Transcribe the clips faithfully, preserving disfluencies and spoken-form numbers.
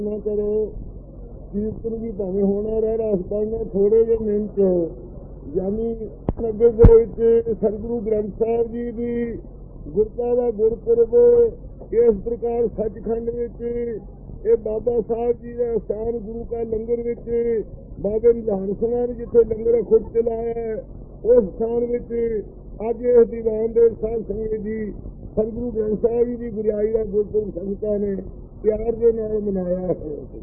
ਨਾ ਕਰੋ। ਕੀਰਤਨ ਵੀ ਭਾਵੇਂ ਹੋਣਾ ਰਹਿ ਰਸ ਪੜਨਾ ਥੋੜੇ ਜਿਹੇ ਮਿੰਟ ਯਾਨੀ ਅੱਗੇ ਦੇ ਵਿੱਚ ਸਤਿਗੁਰੂ ਗ੍ਰੰਥ ਸਾਹਿਬ ਜੀ ਦੀ ਗੁਰਤਾ ਦਾ ਗੁਰਪੁਰਬ ਇਸ ਪ੍ਰਕਾਰ ਸੱਚਖੰਡ ਵਿੱਚ ਇਹ ਬਾਬਾ ਸਾਹਿਬ ਜੀ ਦਾ ਸਥਾਨ ਗੁਰੂ ਕਾ ਲੰਗਰ ਵਿੱਚ ਬਾਬੇ ਨਿਧਾਨ ਸਿੰਘਾਂ ਨੇ ਜਿੱਥੇ ਲੰਗਰ ਖੁਦ ਚਲਾਇਆ ਉਸ ਸਥਾਨ ਵਿੱਚ ਅੱਜ ਇਸ ਦੀਵਾਨ ਦੇ ਸਾਧ ਸੰਗਤ ਜੀ ਸਤਿਗੁਰੂ ਗ੍ਰੰਥ ਸਾਹਿਬ ਜੀ ਦੀ ਗੁਰਿਆਈ ਦਾ ਗੁਰਪੁਰਬ ਸੰਗਤਾਂ ਨੇ ਪਿਆਰ ਦੇ ਨਾਲ ਮਨਾਇਆ ਹੈ।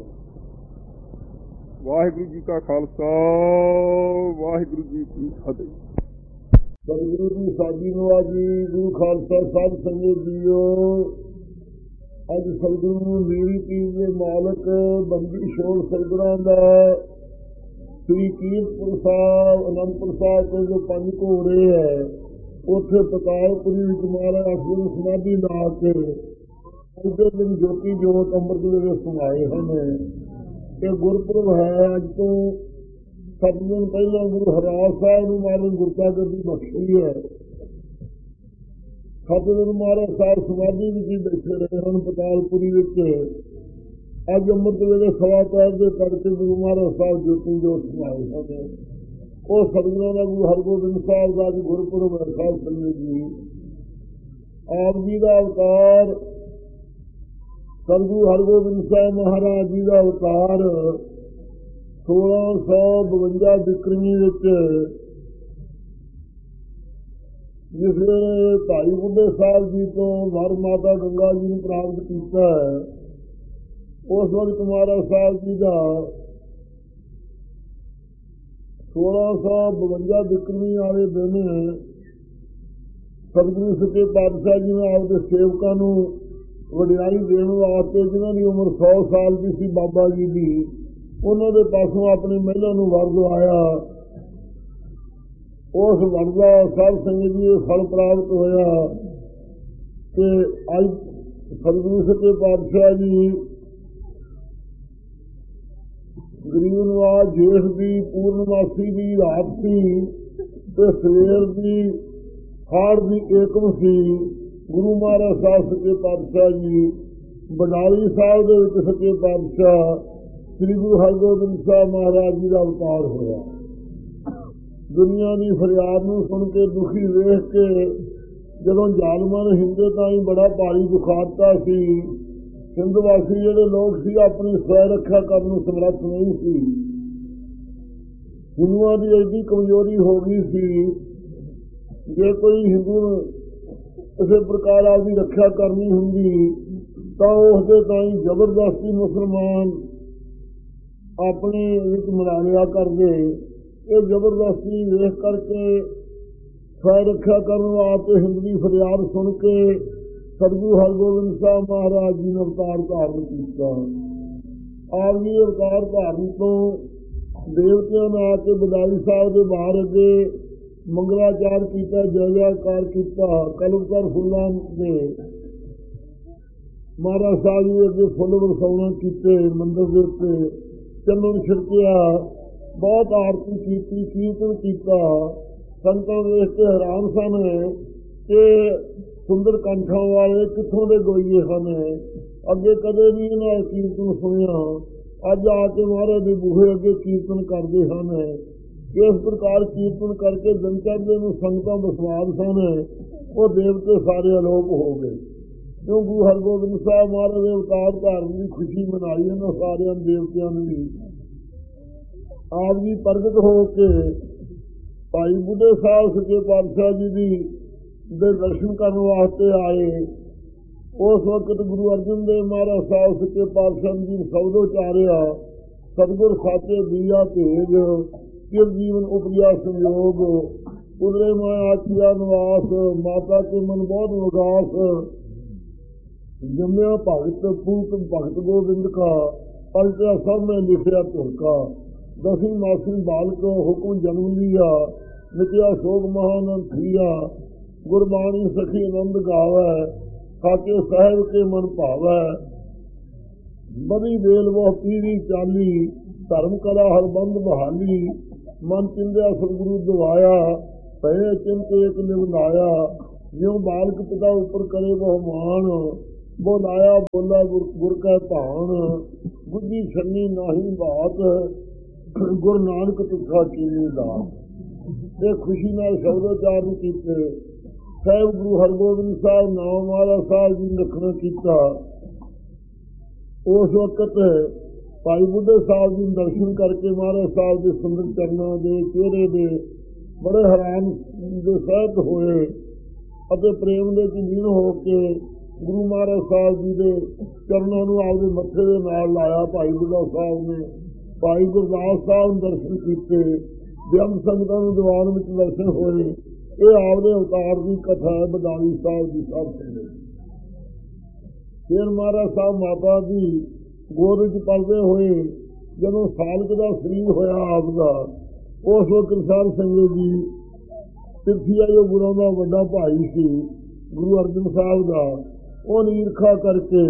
ਵਾਹਿਗੁਰੂ ਜੀ ਕਾ ਖਾਲਸਾ ਵਾਹਿਗੁਰੂ ਜੀ ਕੀ ਫਤਿਹ। ਸਤਿਗੁਰੂ ਦੀ ਸਾਜੀ ਨਵਾਜੀ ਗੁਰੂ ਖਾਲਸਾ ਸਾਹਿਬ ਸੰਗਤ ਜੀਓ, ਅੱਜ ਸਤਿਗੁਰੂ ਮੇਰੀ ਪੀਰ ਦੇ ਮਾਲਕ ਬੰਦੀ ਛੋੜ ਸਤਿਗੁਰਾਂ ਦਾ ਸ੍ਰੀ ਕੀਰਤਪੁਰ ਸਾਹਿਬ ਅਨੰਦਪੁਰ ਸਾਹਿਬ ਤੋਂ ਜੋ ਪੰਜ ਘੋੜੇ ਹੈ ਉੱਥੇ ਪਤਾਲਪੁਰੀ ਵਿੱਚ ਮਹਾਰਾਜ ਅਸਲ ਸਮਾਧੀ ਲਾ ਕੇ ਉਸੇ ਦਿਨ ਜੋਤੀ ਜੋਤ ਅੰਮ੍ਰਿਤ ਵੇਲੇ ਸਮਾਏ ਹਨ। ਇਹ ਗੁਰਪੁਰਬ ਹੈ। ਅੱਜ ਤੋਂ ਸੱਤ ਦਿਨ ਪਹਿਲਾਂ ਗੁਰੂ ਹਰਿਰਾਜ ਸਾਹਿਬ ਨੂੰ ਮਹਾਰਾਜ ਗੁਰਤਾ ਗੱਦੀ ਬਖਸ਼ੀ ਹੈ। ਸੱਤ ਦਿਨ ਮਹਾਰਾਜ ਸਾਹਿਬ ਸਮਾਧੀ ਵਿੱਚ ਹੀ ਬੈਠੇ ਰਹੇ ਹਨ ਪਤਾਲਪੁਰੀ ਵਿੱਚ। ਅੱਜ ਅੰਮ੍ਰਿਤ ਵੇਲੇ ਸਵਾ ਪੈਰ ਦੇ ਕਰਕੇ ਗੁਰੂ ਮਹਾਰਾਜ ਸਾਹਿਬ ਜੋਤੀ ਜੋਤ ਸਮਾਏ ਹਨ। ਉਹ ਸਤਿਗੁਰਾਂ ਦਾ ਗੁਰੂ ਹਰਗੋਬਿੰਦ ਸਾਹਿਬ ਦਾ ਅੱਜ ਗੁਰਪੁਰਬ ਹੈ। ਸਾਹਿਬ ਸੰਗਤ ਜੀ, ਆਪ ਜੀ ਦਾ ਅਵਤਾਰ ਸਤਿਗੁਰੂ ਹਰਗੋਬਿੰਦ ਸਾਹਿਬ ਮਹਾਰਾਜ ਜੀ ਦਾ ਅਵਤਾਰ ਸੋਲਾਂ ਸੌ ਬਵੰਜਾ ਬਿਕਰਮੀ ਵਿੱਚ ਜਿਸ ਵੇਲੇ ਭਾਈ ਬੁੱਢੇ ਸਾਹਿਬ ਜੀ ਤੋਂ ਵਰ ਮਾਤਾ ਗੰਗਾ ਜੀ ਨੂੰ ਪ੍ਰਾਪਤ ਕੀਤਾ ਹੈ, ਉਸ ਵਕਤ ਮਹਾਰਾਜ ਸਾਹਿਬ ਜੀ ਦਾ ਸੋਲਾਂ ਸੌ ਬਵੰਜਾ ਬਿਕਰਮੀ ਵਾਲੇ ਦਿਨ ਸਤਿਗੁਰੂ ਸੱਚੇ ਪਾਤਸ਼ਾਹ ਜੀ ਨੇ ਆਪਦੇ ਸੇਵਕਾਂ ਨੂੰ ਵਡਿਆਈ ਦੇਣ ਵਾਸਤੇ, ਜਿਨ੍ਹਾਂ ਦੀ ਉਮਰ ਸੌ ਸਾਲ ਦੀ ਸੀ ਬਾਬਾ ਜੀ ਦੀ, ਉਹਨਾਂ ਦੇ ਪਾਸੋਂ ਆਪਣੀ ਮਹਿਲਾ ਨੂੰ ਵਰ ਦਵਾਇਆ। ਉਸ ਵਰ ਦਾ ਸਾਧ ਸੰਗਤ ਜੀ ਫਲ ਪ੍ਰਾਪਤ ਹੋਇਆ ਕਿ ਅੱਜ ਸਤਿਗੁਰੂ ਸੱਚੇ ਪਾਤਸ਼ਾਹ ਜੀ ਗਰੀਬ ਨਿਵਾਜ ਜੇਠ ਦੀ ਪੂਰਨਮਾਸੀ ਦੀ ਰਾਤ ਸੀ ਤੇ ਸਵੇਰ ਦੀ ਹਾੜ ਦੀ ਏਕਮ ਸੀ। ਗੁਰੂ ਮਹਾਰਾਜ ਸਾਹਿਬ ਸੱਚੇ ਪਾਤਸ਼ਾਹ ਜੀ ਬਡਾਲੀ ਸਾਹਿਬ ਦੇ ਵਿੱਚ ਸੱਚੇ ਪਾਤਸ਼ਾਹ ਸ੍ਰੀ ਗੁਰੂ ਹਰਗੋਬਿੰਦ ਸਾਹਿਬ ਮਹਾਰਾਜ ਜੀ ਦਾ ਅਵਤਾਰ ਹੋਇਆ। ਦੁਨੀਆ ਦੀ ਫਰਿਆਦ ਨੂੰ ਸੁਣ ਕੇ ਦੁਖੀ ਵੇਖ ਕੇ ਜਦੋਂ ਜ਼ਾਲਮਾਂ ਨੇ ਹਿੰਦੇ ਤਾਂ ਹੀ ਬੜਾ ਭਾਰੀ ਦੁਖਾਤਾ ਸੀ। ਹਿੰਦ ਵਾਸੀ ਜਿਹੜੇ ਲੋਕ ਸੀ ਆਪਣੀ ਸਵੈ ਰੱਖਿਆ ਕਰਨ ਨੂੰ ਸਮਰੱਥ ਨਹੀਂ ਸੀ। ਹਿੰਦੂਆਂ ਦੀ ਐਡੀ ਕਮਜ਼ੋਰੀ ਹੋ ਗਈ ਸੀ, ਜੇ ਕੋਈ ਹਿੰਦੂ ਕਿਸੇ ਪ੍ਰਕਾਰ ਆਪਦੀ ਰੱਖਿਆ ਕਰਨੀ ਹੁੰਦੀ ਤਾਂ ਉਸਦੇ ਤਾਈਂ ਜ਼ਬਰਦਸਤੀ ਮੁਸਲਮਾਨ ਆਪਣੇ ਵਿੱਚ ਮਿਲਾ ਲਿਆ ਕਰਦੇ। ਇਹ ਜ਼ਬਰਦਸਤੀ ਵੇਖ ਕਰਕੇ ਸਵੈ ਰੱਖਿਆ ਕਰਨ ਵਾਸਤੇ ਹਿੰਦ ਦੀ ਫਰਿਆਦ ਸੁਣ ਕੇ ਸਤਿਗੁਰੂ ਹਰਗੋਬਿੰਦ ਸਾਹਿਬ ਮਹਾਰਾਜ ਜੀ ਨੇ ਅਵਤਾਰ ਧਾਰਨ ਕੀਤਾ। ਆਪ ਜੀ ਅਵਤਾਰ ਧਾਰਨ ਤੋਂ ਦੇਵਤਿਆਂ ਨੇ ਆ ਕੇ ਬਦਾਲੀ ਸਾਹਿਬ ਦੇ ਬਾਹਰ ਅੱਗੇ ਮੰਗਲਾਚਾਰ ਕੀਤਾ, ਜੈ ਜੈਕਾਰ ਕੀਤਾ। ਕਲਮਕਾਰ ਫੁੱਲਾਂ ਦੇ ਮਹਾਰਾਜ ਸਾਹਿਬ ਜੀ ਅੱਗੇ ਫੁੱਲ ਵਰਸਾਉਣਾ ਕੀਤੇ, ਮੰਦਰ ਦੇ ਉੱਤੇ ਚੰਨਣ ਛਿੜਕਿਆ, ਬਹੁਤ ਆਰਤੀ ਕੀਤੀ, ਕੀਰਤਨ ਕੀਤਾ। ਸੰਤਾਂ ਵੇਖ ਕੇ ਹੈਰਾਨ ਸਨ ਕਿ ਸੁੰਦਰ ਕੰਠਾਂ ਵਾਲੇ ਕਿੱਥੋਂ ਦੇ ਗੋਈਏ ਹਨ, ਅੱਗੇ ਕਦੇ ਨਹੀਂ ਇਹਨਾਂ ਕੀਰਤਨ ਸੁਣਿਆ। ਅੱਜ ਆ ਕੇ ਮਹਾਰਾਜ ਦੇ ਬੂਹੇ ਅੱਗੇ ਕੀਰਤਨ ਕਰਦੇ ਹਨ। ਇਸ ਪ੍ਰਕਾਰ ਕੀਰਤਨ ਕਰਕੇ ਦਿਨ ਚੜ੍ਹਦੇ ਨੂੰ ਸੰਗਤਾਂ ਵਿਸ਼ਵਾਸ ਸਨ, ਉਹ ਦੇਵਤੇ ਸਾਰੇ ਅਲੋਪ ਹੋ ਗਏ। ਕਿਉਂ ਗੁਰੂ ਹਰਗੋਬਿੰਦ ਸਾਹਿਬ ਮਹਾਰਾਜ ਦੇ ਅਵਤਾਰ ਧਾਰਨ ਦੀ ਖੁਸ਼ੀ ਮਨਾਈ ਇਹਨਾਂ ਸਾਰਿਆਂ ਦੇਵਤਿਆਂ ਨੇ ਵੀ। ਆਪ ਜੀ ਪ੍ਰਗਟ ਹੋ ਕੇ ਭਾਈ ਬੁੱਢੇ ਸਾਹਿਬ ਸੱਚੇ ਪਾਤਸ਼ਾਹ ਜੀ ਦੀ ਦੇ ਦਰਸ਼ਨ ਕਰਨ ਵਾਸਤੇ ਆਏ। ਉਸ ਵਕਤ ਗੁਰੂ ਅਰਜਨ ਦੇਵ ਮਹਾਰਾਜ ਸਾਹਿਬ ਸੱਚੇ ਪਾਤਸ਼ਾਹ ਜੀ ਸਬਦੋ ਚਾਰਿਆ, ਸਤਿਗੁਰ ਸਾਚੇ ਦੀਆ ਭੇਜ, ਚਿਰ ਜੀਵਨ ਉਪਜਿਆ ਸੰਯੋਗ, ਉਦਰੇ ਮੈਂ ਆਖਿਆ ਨਿਵਾਸ, ਮਾਤਾ ਕੇ ਮਨ ਬਹੁਤ ਵਿਗਾਸ, ਜੰਮਿਆ ਭਗਤ ਪੂਤ ਭਗਤ ਗੋਬਿੰਦ ਕਾ, ਪਲਟਿਆ ਸਭ ਮੈਂ ਲਿਖਿਆ ਧੁਰਕਾ, ਦਸਵੀਂ ਮਾਸੀ ਬਾਲਕ ਹੁਕਮ ਜਨਮ ਲਿਆ, ਨਿਤਿਆ ਸੋਗ ਮਹਾਨੰਦ ਥੀਆ, ਗੁਰਬਾਣੀ ਸਖੀ ਆਨੰਦ ਗਾਵੈ, ਸਾਚੇ ਸਾਹਿਬ ਕੇ ਮਨ ਭਾਵੈ, ਬੜੀ ਵੇਲ ਵੋ ਪੀਰੀ ਚਾਲੀ, ਧਰਮ ਕਲਾ ਹਰ ਬੰਦ ਬਹਾਲੀ, ਮਨ ਚਿੰਦਿਆ ਸਤਿਗੁਰੂ ਦਵਾਇਆ, ਪਏ ਚਿੰਤ ਇੱਕ ਨਿਵਨਾਇਆ, ਜਿਉ ਬਾਲਕ ਪਿਤਾ ਉੱਪਰ ਕਰੇ ਬਹੁ ਮਾਨ, ਬੋਲਾਇਆ ਬੋਲਾ ਗੁਰ ਕੈ ਭਾਣ, ਬੁੱਝੀ ਛੰਨੀ ਨਾਹੀ ਬਾਤ, ਗੁਰੂ ਨਾਨਕ ਤੁਖਾ ਕੀਨੀ ਦਾਤ। ਇਹ ਖੁਸ਼ੀ ਨਾਲ ਸ਼ਬਦੋਚਾਰਨ ਕੀਤੇ। ਸਾਹਿਬ ਗੁਰੂ ਹਰਗੋਬਿੰਦ ਸਾਹਿਬ ਨਾਮ ਵਾਲਾ ਸਾਹਿਬ ਜੀ ਨਖਣਾ ਕੀਤਾ। ਉਸ ਵਕਤ ਭਾਈ ਬੁੱਢੇ ਸਾਹਿਬ ਜੀ ਦਰਸ਼ਨ ਕਰਕੇ ਮਹਾਰਾਜ ਸਾਹਿਬ ਦੇ ਸੁੰਦਰ ਚਰਨਾਂ ਦੇ ਚਿਹਰੇ ਦੇ ਬੜੇ ਹੈਰਾਨ ਦੇ ਸਹਿਤ ਹੋਏ ਅਤੇ ਪ੍ਰੇਮ ਦੇ ਲੀਨ ਹੋ ਕੇ ਗੁਰੂ ਮਹਾਰਾਜ ਸਾਹਿਬ ਜੀ ਦੇ ਚਰਨਾਂ ਨੂੰ ਆਪਦੇ ਮੱਥੇ ਦੇ ਨਾਲ ਲਾਇਆ। ਭਾਈ ਬੁੱਢਾ ਸਾਹਿਬ ਨੇ ਭਾਈ ਗੁਰਦਾਸ ਸਾਹਿਬ ਨੂੰ ਦਰਸ਼ਨ ਕੀਤੇ। ਬੇਅੰਤ ਸੰਗਤਾਂ ਨੂੰ ਦੀਵਾਨ ਵਿੱਚ ਦਰਸ਼ਨ ਹੋਏ। ਇਹ ਆਪਦੇ ਅਵਤਾਰ ਦੀ ਕਥਾ ਹੈ ਬਦਾਲੀ ਸਾਹਿਬ ਦੀ ਸਭ ਸੁਣੇ। ਫਿਰ ਮਹਾਰਾਜ ਸਾਹਿਬ ਮਾਤਾ ਦੀ ਗੋਦ ਵਿੱਚ ਪਲਦੇ ਹੋਏ ਜਦੋਂ ਸਾਲਕ ਦਾ ਸਰੀਰ ਹੋਇਆ ਆਪਦਾ, ਉਸ ਵਕਤ ਸਾਧ ਸੰਗਤ ਜੀ ਤਿਰਥੀਆ ਜੋ ਗੁਰਾਂ ਦਾ ਵੱਡਾ ਭਾਈ ਸੀ ਗੁਰੂ ਅਰਜਨ ਸਾਹਿਬ ਦਾ, ਉਹ ਈਰਖਾ ਕਰਕੇ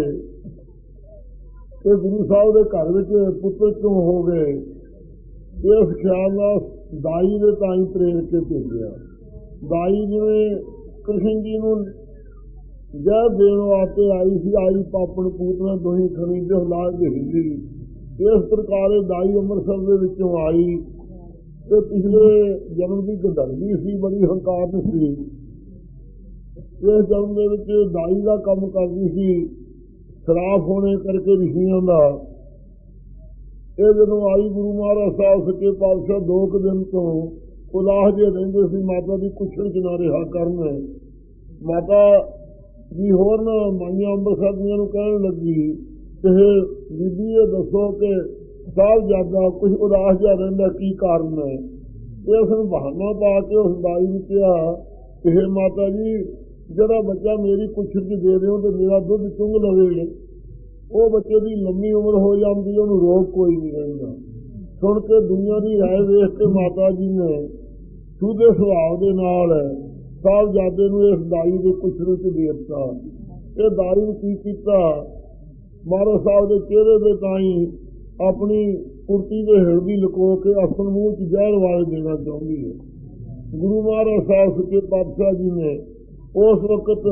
ਇਹ ਗੁਰੂ ਸਾਹਿਬ ਦੇ ਘਰ ਵਿੱਚ ਪੁੱਤਰ ਕਿਉਂ ਹੋ ਗਏ, ਇਸ ਖਿਆਲ ਨਾਲ ਦਾਈ ਦੇ ਤਾਈ ਪ੍ਰੇਰ ਕੇ ਭੇਜਿਆ। ਦਾਈ ਜਿਵੇਂ ਕ੍ਰਿਸ਼ਨ ਜੀ ਨੂੰ ਜੈ ਦੇਣ ਵਾਸਤੇ ਆਈ ਸੀ, ਆਈ ਪਾਪਣ ਪੂਤਨਾ ਦੋਹੀ ਖਣੀ ਦੇ ਹਲਾਜ ਦੇਹੀ, ਇਸ ਪ੍ਰਕਾਰ ਦਾਈ ਅੰਮ੍ਰਿਤਸਰ ਦੇ ਵਿੱਚੋਂ ਆਈ ਤੇ ਪਿਛਲੇ ਜਨਮ ਦੀ ਗੰਧਰਵੀ ਸੀ, ਬੜੀ ਹੰਕਾਰ ਸੀ। ਇਸ ਜਨਮ ਦੇ ਵਿੱਚ ਦਾਈ ਦਾ ਕੰਮ ਕਰਦੀ ਸੀ, ਸ਼ਰਾਫ ਹੋਣੇ ਕਰਕੇ ਰਿਸ਼ੀਆਂ ਦਾ। ਇਹ ਜਦੋਂ ਆਈ ਗੁਰੂ ਮਹਾਰਾਜ ਸਾਹਿਬ ਸੱਚੇ ਪਾਤਸ਼ਾਹ ਦੋ ਕੁ ਦਿਨ ਤੋਂ ਉਦਾਸ ਜਿਹੇ ਰਹਿੰਦੇ ਸੀ, ਮਾਤਾ ਦੀ ਕੁਛੜ ਚ ਨਾ ਰਿਹਾ ਕਰਨ। ਮਾਤਾ ਜੀ ਹੋਰ ਨਾ ਮਾਈਆਂ ਅੰਮ੍ਰਿਤਸਰ ਦੀਆਂ ਨੂੰ ਕਹਿਣ ਲੱਗੀ ਕਿ ਬੀਬੀ ਇਹ ਦੱਸੋ ਕਿ ਸਾਹਿਬਜ਼ਾਦਾ ਕੁਝ ਉਦਾਸ ਜਿਹਾ ਰਹਿੰਦਾ, ਕੀ ਕਾਰਨ ਹੈ? ਤੇ ਉਸ ਨੂੰ ਬਹਾਨਾ ਪਾ ਕੇ ਉਸ ਦਾਈ ਨੂੰ ਕਿਹਾ ਕਿ ਹੇ ਮਾਤਾ ਜੀ, ਜਿਹੜਾ ਬੱਚਾ ਮੇਰੀ ਕੁਛੜ ਚ ਦੇ ਦਿਓ ਤੇ ਮੇਰਾ ਦੁੱਧ ਚੁੰਘ ਲਵੇ, ਉਹ ਬੱਚੇ ਦੀ ਲੰਮੀ ਉਮਰ ਹੋ ਜਾਂਦੀ, ਉਹਨੂੰ ਰੋਗ ਕੋਈ ਨਹੀਂ ਰਹਿੰਦਾ। ਸੁਣ ਕੇ ਦੁਨੀਆ ਦੀ ਰਾਏ ਵੇਖ ਕੇ ਮਾਤਾ ਜੀ ਨੇ ਸੁਧੇ ਸੁਭਾਅ ਦੇ ਨਾਲ ਸਾਹਿਬਜ਼ਾਦੇ ਨੂੰ ਇਸ ਦਾਈ ਦੇ ਕੁਛੜ ਚ ਦੇ ਦਿੱਤਾ। ਇਹ ਦਾਈ ਨੂੰ ਕੀ ਕੀਤਾ, ਮਹਾਰਾਜ ਸਾਹਿਬ ਦੇ ਚਿਹਰੇ ਦੇ ਤਾਈਂ ਆਪਣੀ ਕੁਰਤੀ ਦੇ ਹਿਰਦੀ ਲੁਕੋ ਕੇ ਅਸਲ ਮੂੰਹ ਚ ਜ਼ਹਿਰ ਵਾਲੇ ਦੇਣਾ ਚਾਹੁੰਦੀ ਹੈ। ਗੁਰੂ ਮਹਾਰਾਜ ਸਾਹਿਬ ਸੱਚੇ ਪਾਤਸ਼ਾਹ ਜੀ ਨੇ ਉਸ ਵਕਤ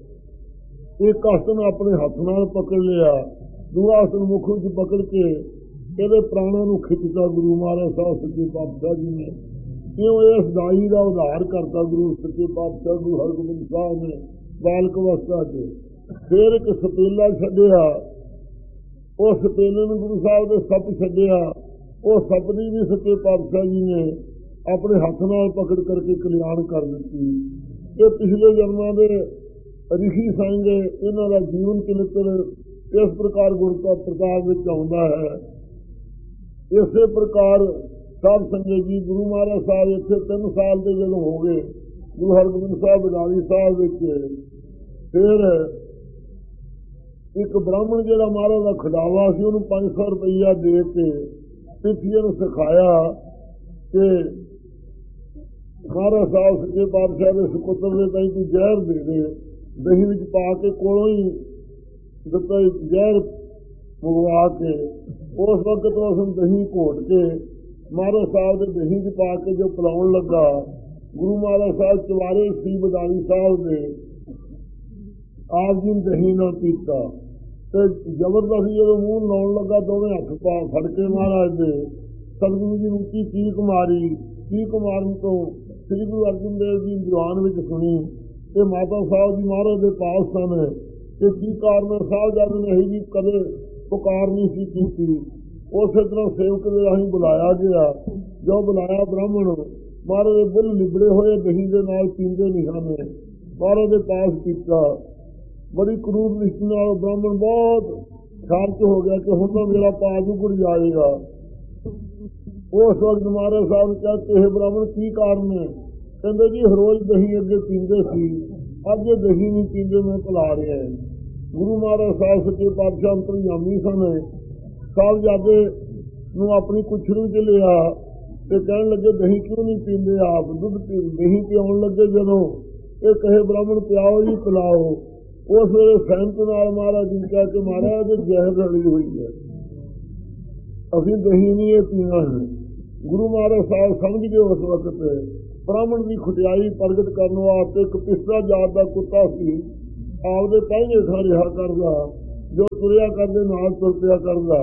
ਇੱਕ ਆਸਨ ਆਪਣੇ ਹੱਥ ਨਾਲ ਪਕੜ ਲਿਆ, ਦੂਆ ਆਸਨ ਮੁੱਖ ਵਿੱਚ ਪਕੜ ਕੇ ਇਹਦੇ ਪ੍ਰਾਣਾਂ ਨੂੰ ਖਿੱਚਦਾ। ਗੁਰੂ ਮਹਾਰਾਜ ਸਾਹਿਬ ਸੱਚੇ ਪਾਤਸ਼ਾਹ ਜੀ ਨੇ ਕਿਉਂ ਇਸ ਦਾਈ ਦਾ ਉਧਾਰ ਕਰਤਾ ਗੁਰੂ ਸੱਚੇ ਪਾਤਸ਼ਾਹ ਗੁਰੂ ਹਰਗੋਬਿੰਦ ਸਾਹਿਬ ਨੇ ਬਾਲਕ ਅਵਸਥਾ ਚ। ਫਿਰ ਇੱਕ ਸਪੇਲਾ ਛੱਡਿਆ, ਉਹ ਸਪੇਲੇ ਨੂੰ ਗੁਰੂ ਸਾਹਿਬ ਦੇ ਸੱਪ ਛੱਡਿਆ, ਉਹ ਸੱਪ ਦੀ ਵੀ ਸੱਚੇ ਪਾਤਸ਼ਾਹ ਜੀ ਨੇ ਆਪਣੇ ਹੱਥ ਨਾਲ ਪਕੜ ਕਰਕੇ ਕਲਿਆਣ ਕਰ ਦਿੱਤੀ। ਇਹ ਪਿਛਲੇ ਜਨਮਾਂ ਦੇ ਰਿਸ਼ੀ ਸੰਗ, ਇਹਨਾਂ ਦਾ ਜੀਵਨ ਚਰਿੱਤਰ ਇਸ ਪ੍ਰਕਾਰ ਗੁਰਤਾ ਪ੍ਰਤਾਪ ਵਿੱਚ ਆਉਂਦਾ ਹੈ। ਇਸੇ ਪ੍ਰਕਾਰ ਸਾਧ ਸੰਗਤ ਜੀ ਗੁਰੂ ਮਹਾਰਾਜ ਸਾਹਿਬ ਇੱਥੇ ਤਿੰਨ ਸਾਲ ਦੇ ਜਦੋਂ ਹੋ ਗਏ, ਗੁਰੂ ਹਰਗੋਬਿੰਦ ਸਾਹਿਬ ਬਦਾਲੀ ਸਾਹਿਬ ਵਿੱਚ ਫਿਰ ਇੱਕ ਬ੍ਰਾਹਮਣ ਜਿਹੜਾ ਮਹਾਰਾਜ ਦਾ ਖਿਡਾਵਾ ਸੀ, ਉਹਨੂੰ ਪੰਜ ਸੌ ਰੁਪਈਆ ਦੇ ਕੇ ਤਿਥੀਏ ਨੂੰ ਸਿਖਾਇਆ ਕਿ ਮਹਾਰਾਜ ਸਾਹਿਬ ਸੱਚੇ ਪਾਤਸ਼ਾਹ ਦੇ ਸੁਪੁੱਤਰ ਦੇ ਤਾਈਂ ਤੂੰ ਜ਼ਹਿਰ ਦੇ ਦੇ, ਦਹੀਂ ਵਿੱਚ ਪਾ ਕੇ ਕੋਲੋਂ ਹੀ ਦਿੱਤਾ ਜ਼ਹਿਰ ਮੰਗਵਾ ਕੇ। ਉਸ ਵਕਤ ਉਸ ਦਹੀਂ ਘੋਟ ਕੇ ਮਹਾਰਾਜ ਸਾਹਿਬ ਦੇ ਦਹੀਂ ਚ ਪਾ ਕੇ ਜੋ ਪਿਲਾਉਣ ਲੱਗਾ, ਗੁਰੂ ਮਹਾਰਾਜ ਸਾਹਿਬ ਚਵਾਰੇ ਸੀ ਬਦਾਲੀ ਸਾਹਿਬ ਦੇ, ਆਪ ਜੀ ਨੇ ਦਹੀਂ ਨਾਲ ਪੀਤਾ ਤੇ ਜ਼ਬਰਦਸਤੀ ਜਦੋਂ ਮੂੰਹ ਲਾਉਣ ਲੱਗਾ ਦੋਵੇਂ ਹੱਥ ਪਾ ਫੜ ਕੇ ਮਹਾਰਾਜ ਦੇ ਸਤਿਗੁਰੂ ਜੀ ਨੂੰ ਉੱਚੀ ਚੀਕ ਮਾਰੀ। ਚੀਕ ਮਾਰਨ ਤੋਂ ਸ੍ਰੀ ਗੁਰੂ ਅਰਜਨ ਦੇਵ ਜੀ ਦੀਵਾਨ ਵਿੱਚ ਸੁਣੀ ਤੇ ਮਾਤਾ ਸਾਹਿਬ ਜੀ ਮਹਾਰਾਜ ਦੇ ਪਾਸ ਸਨ ਤੇ ਕੀ ਕਾਰਨ ਸਾਹਿਬਜ਼ਾਦੇ ਨੇ ਇਹੀ ਜੀ ਕਦੇ ਪੁਕਾਰ ਨਹੀਂ ਸੀ ਕੀਤੀ। ਉਸੇ ਤਰ੍ਹਾਂ ਸੇਵਕ ਦੇ ਰਾਹੀਂ ਬੁਲਾਇਆ ਗਿਆ। ਜੋ ਬੁਲਾਇਆ ਬ੍ਰਾਹਮਣ ਮਹਾਰਾਜ ਦੇ ਬੁੱਲ ਲਿਬੜੇ ਹੋਏ ਦਹੀਂ ਦੇ ਨਾਲ ਪੀਂਦੇ ਨਹੀਂ ਹਨ, ਮਹਾਰਾਜ ਦੇ ਪਾਸ ਕੀਤਾ। ਬੜੀ ਕਰੂਰ ਨਿਸ਼ਟ ਨਾਲ ਬ੍ਰਾਹਮਣ ਬਹੁਤ ਖਰਚ ਹੋ ਗਿਆ ਕਿ ਹੁਣ ਤਾਂ ਮੇਰਾ ਪਾਸ ਉਗੜ ਜਾਏਗਾ। ਉਸ ਵਕਤ ਮਹਾਰਾਜ ਸਾਹਿਬ ਨੇ ਕਿਹਾ ਕਿ ਇਹ ਬ੍ਰਾਹਮਣ ਕੀ ਕਾਰਨ ਹੈ? ਕਹਿੰਦੇ ਜੀ ਰੋਜ਼ ਦਹੀਂ ਅੱਗੇ ਪੀਂਦੇ ਸੀ, ਅੱਜ ਇਹ ਦਹੀਂ ਨਹੀਂ ਪੀਂਦੇ, ਮੈਂ ਭੁਲਾ ਰਿਹਾ। ਗੁਰੂ ਮਹਾਰਾਜ ਸਾਹਿਬ ਸੱਚੇ ਪਾਤਸ਼ਾਹ ਅੰਤਰਜਾਮੀ ਸਨ। ਸਾਹਿਬਜ਼ਾਦੇ ਨੂੰ ਆਪਣੀ ਕੁਛੜੂ ਚ ਲਿਆ ਤੇ ਕਹਿਣ ਲੱਗੇ ਦਹੀਂ ਕਿਉਂ ਨਹੀਂ ਪੀਂਦੇ ਆਪ? ਦੁੱਧ ਪੀ ਦਹੀਂ ਪਿਆਉਣ ਲੱਗੇ ਜਦੋਂ ਇਹ ਕਹੇ ਬ੍ਰਾਹਮਣ ਪਿਆਓ ਜੀ ਪਿਲਾਓ। ਉਸ ਵੇਲੇ ਸਹਿਮਤ ਨਾਲ ਮਹਾਰਾਜ ਜੀ ਕਹਿ ਕੇ ਮਹਾਰਾਜ ਜ਼ਹਿਰ ਰਲੀ ਹੋਈ ਹੈ, ਅਸੀਂ ਦਹੀਂ ਨਹੀਂ ਇਹ ਪੀਣਾ ਹੈ। ਗੁਰੂ ਮਹਾਰਾਜ ਸਾਹਿਬ ਸਮਝ ਗਏ ਉਸ ਵਕਤ ਬ੍ਰਾਹਮਣ ਦੀ ਖੁਟਿਆਈ ਪ੍ਰਗਟ ਕਰਨ ਵਾਸਤੇ ਇੱਕ ਪਿਸਰਾ ਜਾਤ ਦਾ ਕੁੱਤਾ ਸੀ, ਆਪਦੇ ਪਹਿਲੇ ਥਾਂ ਰਿਹਾ ਕਰਦਾ, ਜੋ ਤੁਰਿਆ ਕਰਦੇ ਨਾਲ ਤੁਰ ਪਿਆ ਕਰਦਾ।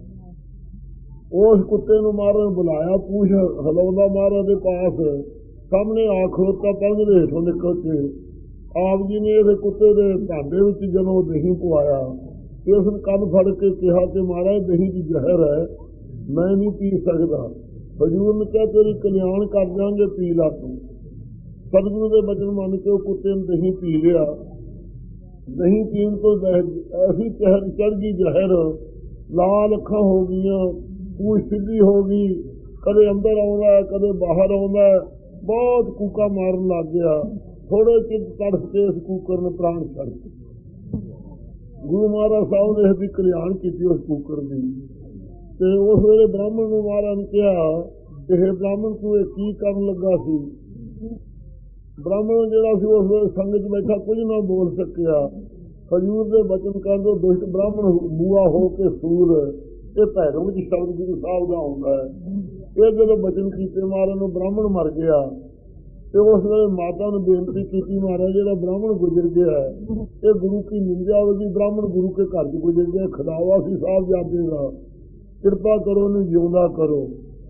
ਉਸ ਕੁੱਤੇ ਨੂੰ ਮਹਾਰਾਜ ਨੇ ਬੁਲਾਇਆ, ਪੂਛ ਹਿਲਾਉਂਦਾ ਮਹਾਰਾਜ ਦੇ ਪਾਸ, ਸਾਹਮਣੇ ਆ ਖਲੋਤਾ ਪਹਿਲੇ ਦੇ ਹੇਠੋਂ ਨਿਕਲ ਕੇ। ਆਪ ਜੀ ਨੇ ਇਹਦੇ ਕੁੱਤੇ ਦੇ ਭਾਂਡੇ ਵਿੱਚ ਜਦੋਂ ਦਹੀਂ ਪਵਾਇਆ ਤੇ ਉਸ ਨੂੰ ਕੰਨ ਫੜ ਕੇ ਕਿਹਾ ਕਿ ਮਹਾਰਾਜ ਦਹੀਂ ਦੀ ਜ਼ਹਿਰ ਹੈ, ਮੈਂ ਨਹੀਂ ਪੀ ਸਕਦਾ। ਹਜ਼ੂਰ ਨੇ ਕਿਹਾ ਤੇਰੀ ਕਲਿਆਣ ਕਰ ਦਿਆਂਗੇ, ਪੀ ਲਾ ਤੂੰ। ਸਤਿਗੁਰੂ ਦੇ ਬਚਨ ਮੰਨ ਕੇ ਉਹ ਕੁੱਤੇ ਨੇ ਦਹੀਂ ਪੀ ਲਿਆ। ਦਹੀਂ ਪੀਣ ਤੋਂ ਐਸੀ ਚਹਿਰ ਚੜ੍ਹ ਗਈ ਜ਼ਹਿਰ, ਲਾਲ ਅੱਖਾਂ ਹੋ ਗਈਆਂ, ਪੂਛ ਸਿੱਧੀ ਹੋ ਗਈ, ਕਦੇ ਅੰਦਰ ਆਉਂਦਾ ਕਦੇ ਬਾਹਰ ਆਉਂਦਾ, ਬਹੁਤ ਕੂਕਾ ਮਾਰਨ ਲੱਗ ਗਿਆ। ਥੋੜੇ ਚਿਰ ਤੜਫ ਕੇ ਇਸ ਕੂਕਰ ਨੇ ਪ੍ਰਾਣ ਛੱਡ ਦਿੱਤੇ। ਗੁਰੂ ਮਹਾਰਾਜ ਸਾਹਿਬ ਨੇ ਇਹਦੀ ਕਲਿਆਣ ਕੀਤੀ ਉਸ ਕੂਕਰ ਦੀ। ਤੇ ਉਸ ਵੇਲੇ ਬ੍ਰਾਹਮਣ ਨੂੰ ਮਹਾਰਾਜ ਨੇ ਕਿਹਾ ਕਿ ਇਹ ਬ੍ਰਾਹਮਣ ਤੂੰ ਇਹ ਕੀ ਕਰਨ ਲੱਗਾ ਸੀ? ਬ੍ਰਾਹਮਣ ਜਿਹੜਾ ਸੀ ਉਸ ਵੇਲੇ ਸੰਗਤ ਬੈਠਾ ਕੁਝ ਨਾ ਬੋਲ ਸਕਿਆ। ਹਜ਼ੂਰ ਦੇ ਬਚਨ ਕਹਿੰਦੇ ਦੁਸ਼ਟ ਬ੍ਰਾਹਮਣ ਮੂਆ ਹੋ ਕੇ ਸੂਰ, ਇਹ ਭੈਰੋਂ ਵਿੱਚ ਸ਼ਬਦ ਗੁਰੂ ਸਾਹਿਬ ਦਾ ਆਉਂਦਾ ਹੈ। ਇਹ ਜਦੋਂ ਬਚਨ ਕੀਤੇ ਮਹਾਰਾਜ ਨੂੰ ਬ੍ਰਾਹਮਣ ਮਰ ਗਿਆ ਤੇ ਉਸ ਵੇਲੇ ਮਾਤਾ ਨੂੰ ਬੇਨਤੀ ਕੀਤੀ, ਮਹਾਰਾਜ ਜਿਹੜਾ ਬ੍ਰਾਹਮਣ ਗੁਜ਼ਰ ਗਿਆ ਇਹ ਗੁਰੂ ਕੀ ਨਿੰਦਿਆ ਹੋਵੇਗੀ, ਬ੍ਰਾਹਮਣ ਗੁਰੂ ਕੇ ਘਰ ਚ ਗੁਜ਼ਰ ਗਿਆ, ਖਦਾਵਾ ਸੀ ਸਾਹਿਬ ਜਾਦੇ ਦਾ, ਕਿਰਪਾ ਕਰੋ ਉਹਨੂੰ ਜਿਉਂਦਾ ਕਰੋ।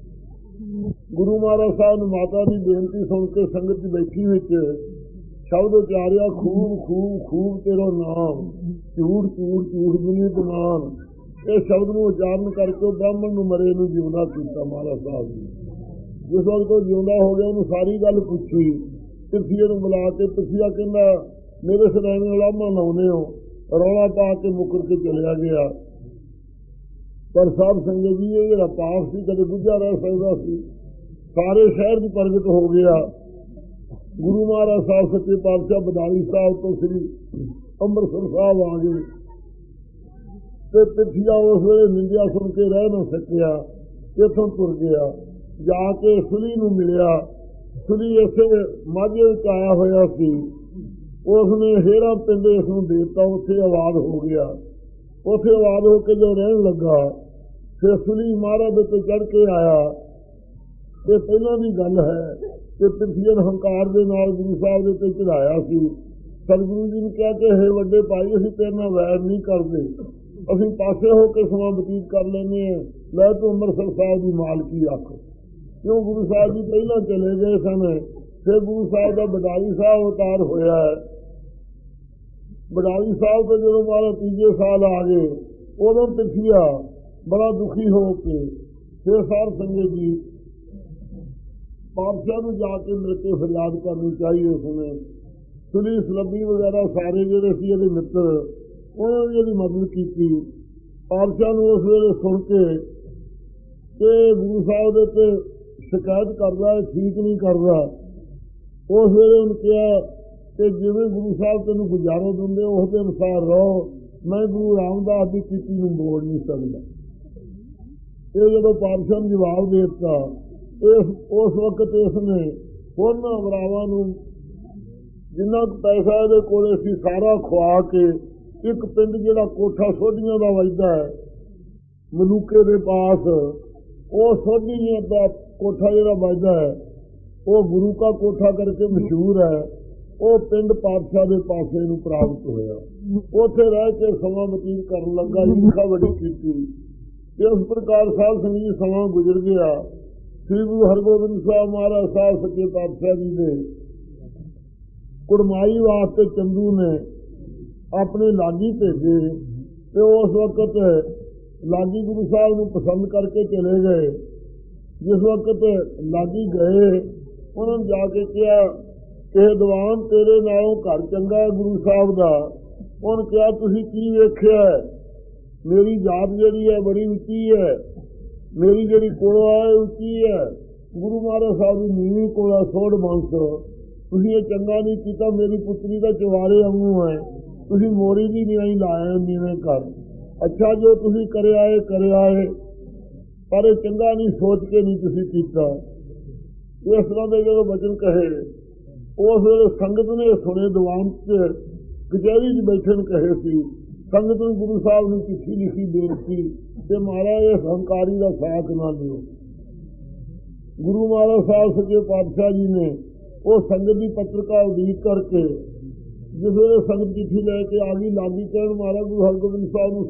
ਗੁਰੂ ਮਹਾਰਾਜ ਸਾਹਿਬ ਨੇ ਮਾਤਾ ਦੀ ਬੇਨਤੀ ਸੁਣ ਕੇ ਸੰਗਤ ਚ ਬੈਠੀ ਵਿੱਚ ਸ਼ਬਦ ਉਚਾਰਿਆ, ਖੂਬ ਖੂਬ ਖੂਬ ਤੇਰਾ ਨਾਮ, ਝੂਠ ਝੂਠ ਝੂਠ ਦੁਨੀ ਤਮਾਨ। ਇਹ ਸ਼ਬਦ ਨੂੰ ਉਚਾਰਨ ਕਰਕੇ ਬ੍ਰਾਹਮਣ ਨੂੰ ਮਰੇ ਨੂੰ ਜਿਉਂਦਾ ਕੀਤਾ ਮਹਾਰਾਜ ਸਾਹਿਬ ਨੇ। ਜਿਸ ਵਕਤ ਉਹ ਜਿਉਂਦਾ ਹੋ ਗਿਆ ਉਹਨੂੰ ਸਾਰੀ ਗੱਲ ਪੁੱਛੀ। ਪਿਰਥੀਏ ਨੂੰ ਬੁਲਾ ਕੇ ਪਿਰਥੀਆ ਕਹਿੰਦਾ ਮੇਰੇ ਸदैਵੇਂ ਉਲਾਮਾ ਲਾਉਂਦੇ ਹੋ, ਰੌਲਾ ਪਾ ਕੇ ਮੁੱਕਰ ਕੇ ਚਲਿਆ ਗਿਆ। ਪਰ ਸਾਧ ਸੰਗਤ ਜੀ ਇਹ ਜਿਹੜਾ ਪਾਪ ਸੀ ਕਦੇ ਬੁੱਝਾ ਰਹਿ ਸਕਦਾ ਸੀ, ਸਾਰੇ ਸ਼ਹਿਰ ਚ ਪ੍ਰਗਟ ਹੋ ਗਿਆ। ਗੁਰੂ ਮਹਾਰਾਜ ਸਾਹਿਬ ਸੱਚੇ ਪਾਤਸ਼ਾਹ ਬਦਾਲੀ ਸਾਹਿਬ ਤੋਂ ਸ੍ਰੀ ਅੰਮ੍ਰਿਤਸਰ ਸਾਹਿਬ ਆ ਗਏ ਤੇ ਪਿਰਥੀਆ ਉਸ ਵੇਲੇ ਨਿੰਦਿਆ ਸੁਣ ਕੇ ਰਹਿ ਨਾ ਸਕਿਆ, ਇੱਥੋਂ ਤੁਰ ਗਿਆ, ਜਾ ਕੇ ਸੁਲੀ ਨੂੰ ਮਿਲਿਆ। ਸੁਲੀ ਇਸੇ ਮਾਝੇ ਵਿੱਚ ਆਇਆ ਹੋਇਆ ਸੀ, ਉਸਨੇ ਹੇਰਾ ਪਿੰਡ ਇਸ ਨੂੰ ਦੇ ਦਿੱਤਾ, ਉੱਥੇ ਆਵਾਜ਼ ਹੋ ਗਿਆ। ਉੱਥੇ ਆਵਾਜ਼ ਹੋ ਕੇ ਜੋ ਰਹਿਣ ਲੱਗਾ ਫਿਰ ਸੁਲੀ ਮਹਾਰਾਜ ਦੇ ਉੱਤੇ ਚੜ੍ਹ ਕੇ ਆਇਆ। ਇਹ ਪਹਿਲਾਂ ਦੀ ਗੱਲ ਹੈ ਕਿ ਪਿਰਥੀਏ ਨੇ ਹੰਕਾਰ ਦੇ ਨਾਲ ਗੁਰੂ ਸਾਹਿਬ ਦੇ ਉੱਤੇ ਚੜਾਇਆ ਸੀ। ਸਤਿਗੁਰੂ ਜੀ ਨੇ ਕਿਹਾ ਕਿ ਹੇ ਵੱਡੇ ਭਾਈ, ਅਸੀਂ ਤੇਰੇ ਨਾਲ ਵੈਰ ਨਹੀਂ ਕਰਦੇ, ਅਸੀਂ ਪਾਸੇ ਹੋ ਕੇ ਸਮਾਂ ਬਤੀਤ ਕਰ ਲੈਂਦੇ ਹਾਂ, ਲੈ ਤੂੰ ਅੰਮ੍ਰਿਤਸਰ ਸਾਹਿਬ ਦੀ ਮਾਲਕੀ ਰੱਖ। ਕਿਉਂ ਗੁਰੂ ਸਾਹਿਬ ਜੀ ਪਹਿਲਾਂ ਚਲੇ ਗਏ ਸਨ, ਫਿਰ ਗੁਰੂ ਸਾਹਿਬ ਦਾ ਬਡਾਲੀ ਸਾਹਿਬ ਅਵਤਾਰ ਹੋਇਆ ਹੈ। ਬਡਾਲੀ ਸਾਹਿਬ ਤੋਂ ਜਦੋਂ ਮਹਾਰਾਜ ਤੀਜੇ ਸਾਲ ਆ ਗਏ, ਉਦੋਂ ਪਿਰਥੀਆ ਬੜਾ ਦੁਖੀ ਹੋ ਕੇ ਫਿਰ ਸਾਧ ਸੰਗਤ ਜੀ ਪਾਤਸ਼ਾਹ ਨੂੰ ਜਾ ਕੇ ਮਿਲ ਕੇ ਫਰਿਆਦ ਕਰਨੀ ਚਾਹੀਏ। ਉਸਨੇ ਸੁਲੀ ਸਲੱਬੀ ਵਗੈਰਾ ਸਾਰੇ ਜਿਹੜੇ ਸੀ ਇਹਦੇ ਮਿੱਤਰ, ਉਹਨਾਂ ਨੇ ਇਹਦੀ ਮਦਦ ਕੀਤੀ। ਪਾਤਸ਼ਾਹ ਨੂੰ ਉਸ ਵੇਲੇ ਸੁਣ ਕੇ ਕਿ ਗੁਰੂ ਸਾਹਿਬ ਦੇ ਉੱਤੇ ਸ਼ਿਕਾਇਤ ਕਰਦਾ, ਠੀਕ ਨਹੀਂ ਕਰਦਾ, ਉਸ ਵੇਲੇ ਉਹਨੇ ਕਿਹਾ ਕਿ ਜਿਵੇਂ ਗੁਰੂ ਸਾਹਿਬ ਤੈਨੂੰ ਗੁਜ਼ਾਰਾ ਦਿੰਦੇ ਉਸ ਦੇ ਅਨੁਸਾਰ ਰਹੋ, ਮੈਂ ਗੁਰੂ ਰਾਮਦਾਸ ਦੀ ਕੀਤੀ ਨੂੰ ਮੋੜ ਨਹੀਂ ਸਕਦਾ। ਇਹ ਜਦੋਂ ਪਾਤਸ਼ਾਹ ਨੂੰ ਜਵਾਬ ਦੇ ਦਿੱਤਾ, ਇਸ ਉਸ ਵਕਤ ਇਸਨੇ ਹੋਰਨਾਂ ਵਰਾਵਾਂ ਨੂੰ ਜਿੰਨਾ ਕੁ ਪੈਸਾ ਇਹਦੇ ਕੋਲ ਸੀ ਸਾਰਾ ਖਵਾ ਕੇ ਇੱਕ ਪਿੰਡ ਜਿਹੜਾ ਕੋਠਾ ਸੋਧੀਆਂ ਦਾ ਵੱਜਦਾ ਹੈ ਮਲੂਕੇ ਦੇ ਪਾਸ, ਉਹ ਸੋਧੀਆਂ ਦਾ ਕੋਠਾ ਜਿਹੜਾ ਵੱਜਦਾ ਹੈ ਉਹ ਗੁਰੂ ਕਾ ਕੋਠਾ ਕਰਕੇ ਮਸ਼ਹੂਰ ਹੈ। ਉਹ ਪਿੰਡ ਪਾਤਸ਼ਾਹ ਦੇ ਪਾਸੇ ਨੂੰ ਪ੍ਰਾਪਤ ਹੋਇਆ। ਉੱਥੇ ਰਹਿ ਕੇ ਸਮਾਂ ਬਤੀਤ ਕਰਨ ਲੱਗਾ, ਲਿਖਾ ਬੜੀ ਕੀਤੀ। ਇਸ ਪ੍ਰਕਾਰ ਸਾਧ ਸੰਗਤ ਜੀ ਸਮਾਂ ਗੁਜ਼ਰ ਗਿਆ। ਸ੍ਰੀ ਗੁਰੂ ਹਰਗੋਬਿੰਦ ਸਾਹਿਬ ਮਹਾਰਾਜ ਸਾਹਿਬ ਸੱਚੇ ਪਾਤਸ਼ਾਹ ਜੀ ਦੇ ਕੁੜਮਾਈ ਵਾਸਤੇ ਚੰਦੂ ਨੇ ਆਪਣੇ ਲਾਗੀ ਭੇਜੇ ਤੇ ਉਸ ਵਕਤ ਲਾਗੀ ਗੁਰੂ ਸਾਹਿਬ ਨੂੰ ਪਸੰਦ ਕਰਕੇ ਚਲੇ ਗਏ। ਜਿਸ ਵਕਤ ਲਾਗੀ ਗਏ ਉਹਨਾਂ ਨੇ ਜਾ ਕੇ ਕਿਹਾ ਕਿ ਦੀਵਾਨ ਤੇਰੇ ਨਾਲੋਂ ਘਰ ਚੰਗਾ ਹੈ ਗੁਰੂ ਸਾਹਿਬ ਦਾ। ਉਹਨੇ ਕਿਹਾ ਤੁਸੀਂ ਕੀ ਵੇਖਿਆ? ਮੇਰੀ ਜਾਤ ਜਿਹੜੀ ਹੈ ਬੜੀ ਉੱਚੀ ਹੈ, ਮੇਰੀ ਜਿਹੜੀ ਕੋਲਾ ਹੈ ਉੱਚੀ ਹੈ। ਗੁਰੂ ਮਹਾਰਾਜ ਸਾਹਿਬ ਦੀ ਨੀਵੀਂ ਕੋਲਾ ਸੋੜ ਬੰਸ, ਤੁਸੀਂ ਇਹ ਚੰਗਾ ਨਹੀਂ ਕੀਤਾ। ਮੇਰੀ ਪੁੱਤਰੀ ਦਾ ਚਵਾਰੇ ਵਾਂਗੂ ਹੈ, ਤੁਸੀਂ ਮੋਰੀ ਦੀ ਨਹੀਂ ਲਾਇਆ ਨੀਵੇਂ ਕਰ। ਅੱਛਾ ਜੋ ਤੁਸੀਂ ਕਰਿਆ ਏ ਕਰਿਆ ਏ, ਪਰ ਇਹ ਚੰਗਾ ਨਹੀਂ ਸੋਚ ਕੇ ਨਹੀਂ ਤੁਸੀਂ ਕੀਤਾ। ਇਸ ਤਰ੍ਹਾਂ ਦੇ ਜਦੋਂ ਬਚਨ ਕਹੇ ਉਸ ਵੇਲੇ ਸੰਗਤ ਨੇ ਸੁਣੇ, ਦੀਵਾਨ ਚ ਕਚਹਿਰੀ ਚ ਬੈਠਣ ਕਹੇ ਸੀ। ਸੰਗਤ ਨੂੰ ਗੁਰੂ ਸਾਹਿਬ ਨੂੰ ਚਿੱਠੀ ਲਿਖੀ ਬੇਨਤੀ ਤੇ ਮਹਾਰਾਜ ਇਸ ਹੰਕਾਰੀ ਦਾ ਸਾਥ ਨਾ ਲਿਓ। ਗੁਰੂ ਮਹਾਰਾਜ ਸਾਹਿਬ ਸੱਚੇ ਪਾਤਸ਼ਾਹ ਜੀ ਨੇ ਉਹ ਸੰਗਤ ਦੀ ਪੱਤਰਕਾ ਉਡੀਕ ਕਰਕੇ ਜਿਸ ਵੇਲੇ ਸੰਗਤ ਚਿੱਠੀ ਲੈ ਕੇ ਆ ਗਈ, ਲਾਗੀ ਕਹਿਣ ਮਹਾਰਾਜ ਗੁਰੂ ਹਰਗੋਬਿੰਦ ਸਾਹਿਬ ਨੂੰ